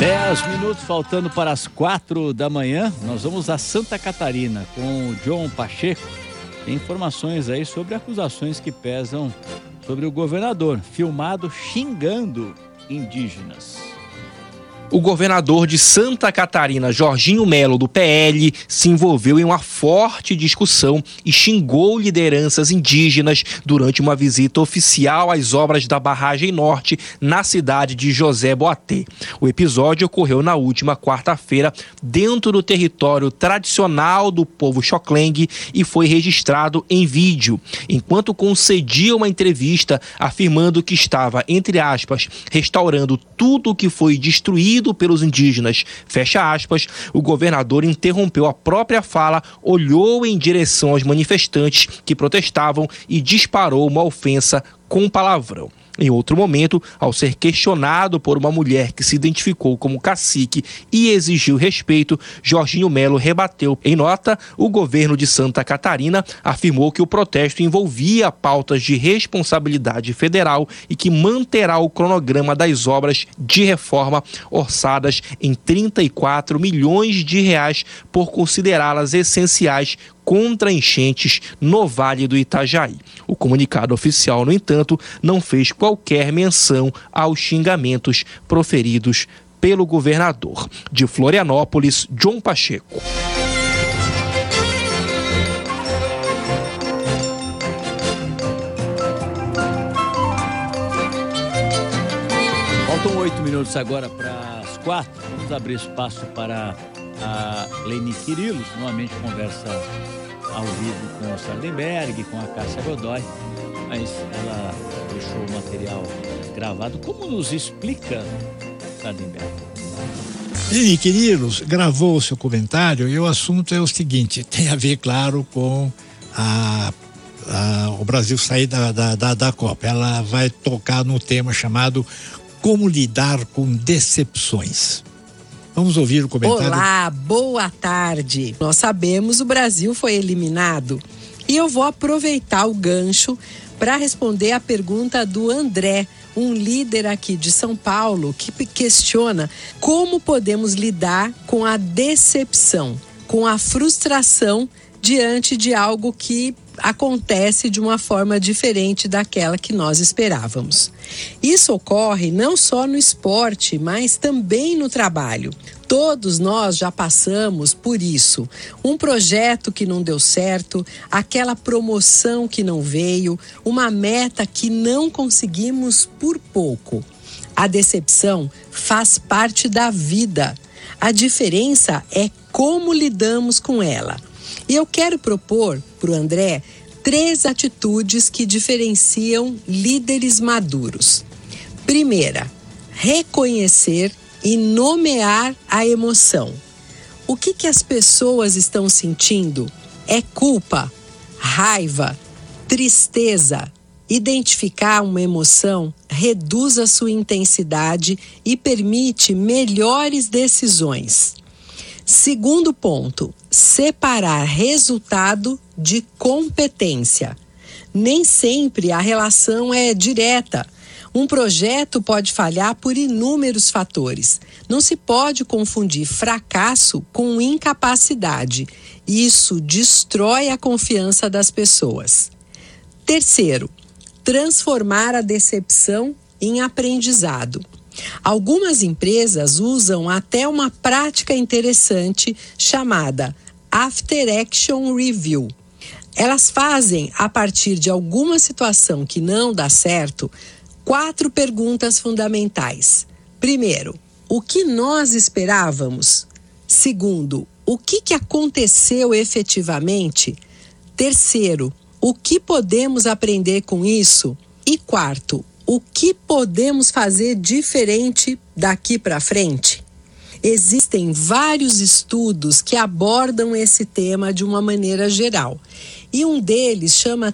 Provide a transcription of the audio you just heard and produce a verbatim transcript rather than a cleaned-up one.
Dez minutos faltando para as quatro da manhã, nós vamos a Santa Catarina com o John Pacheco. Tem informações aí sobre acusações que pesam sobre o governador, filmado xingando indígenas. O governador de Santa Catarina, Jorginho Melo, do P L, se envolveu em uma forte discussão e xingou lideranças indígenas durante uma visita oficial às obras da Barragem Norte na cidade de José Boatê. O episódio ocorreu na última quarta-feira dentro do território tradicional do povo Xoclengue e foi registrado em vídeo, enquanto concedia uma entrevista afirmando que estava, entre aspas, restaurando tudo o que foi destruído pelos indígenas, fecha aspas. O governador interrompeu a própria fala, olhou em direção aos manifestantes que protestavam e disparou uma ofensa com palavrão. Em outro momento, ao ser questionado por uma mulher que se identificou como cacique e exigiu respeito, Jorginho Melo rebateu. Em nota, o governo de Santa Catarina afirmou que o protesto envolvia pautas de responsabilidade federal e que manterá o cronograma das obras de reforma orçadas em trinta e quatro milhões de reais por considerá-las essenciais contra enchentes no Vale do Itajaí. O comunicado oficial, no entanto, não fez qualquer menção aos xingamentos proferidos pelo governador. De Florianópolis, John Pacheco. Faltam oito minutos agora para as quatro. Vamos abrir espaço para a Leni Quirilos, normalmente conversa ao vivo com o Sardenberg, com a Cássia Godoy, mas ela deixou o material gravado. Como nos explica, Sardenberg? Leni Quirilos gravou o seu comentário e o assunto é o seguinte, tem a ver, claro, com a, a, o Brasil sair da, da, da, da Copa. Ela vai tocar no tema chamado Como Lidar com Decepções. Vamos ouvir o comentário. Olá, boa tarde. Nós sabemos o Brasil foi eliminado e eu vou aproveitar o gancho para responder a pergunta do André, um líder aqui de São Paulo que questiona como podemos lidar com a decepção, com a frustração diante de algo que acontece de uma forma diferente daquela que nós esperávamos. Isso ocorre não só no esporte, mas também no trabalho. Todos nós já passamos por isso. Um projeto que não deu certo, aquela promoção que não veio, uma meta que não conseguimos por pouco. A decepção faz parte da vida. A diferença é como lidamos com ela. E eu quero propor para o André três atitudes que diferenciam líderes maduros. Primeira, reconhecer e nomear a emoção. O que que as pessoas estão sentindo? É culpa, raiva, tristeza. Identificar uma emoção reduz a sua intensidade e permite melhores decisões. Segundo ponto, separar resultado de competência. Nem sempre a relação é direta. Um projeto pode falhar por inúmeros fatores. Não se pode confundir fracasso com incapacidade. Isso destrói a confiança das pessoas. Terceiro, transformar a decepção em aprendizado. Algumas empresas usam até uma prática interessante chamada After Action Review. Elas fazem, a partir de alguma situação que não dá certo, quatro perguntas fundamentais. Primeiro, o que nós esperávamos? Segundo, o que, que aconteceu efetivamente? Terceiro, o que podemos aprender com isso? E quarto, o que podemos fazer diferente daqui para frente? Existem vários estudos que abordam esse tema de uma maneira geral. E um deles chama